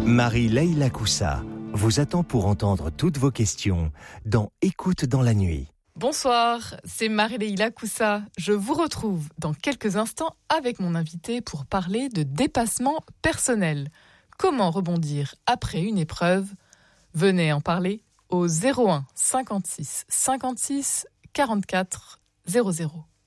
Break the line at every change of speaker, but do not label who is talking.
Marie-Leila Coussa vous attend pour entendre toutes vos questions dans Écoute dans la nuit.
Bonsoir, c'est Marie-Leila Coussa. Je vous retrouve dans quelques instants avec mon invité pour parler de dépassement personnel. Comment rebondir après une épreuve ? Venez en parler au 01 56 56 44 00.